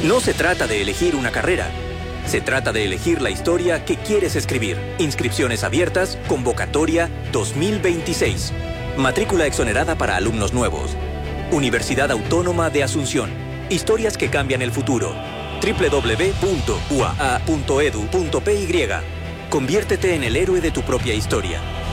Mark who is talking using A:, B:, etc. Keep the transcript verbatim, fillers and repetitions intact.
A: No se trata de elegir una carrera. Se trata de elegir la historia que quieres escribir. Inscripciones abiertas, convocatoria dos mil veintiséis. Matrícula exonerada para alumnos nuevos. Universidad Autónoma de Asunción. Historias que cambian el futuro. doble u doble u doble u punto u a a punto edu punto p y. Conviértete en el héroe de tu propia historia.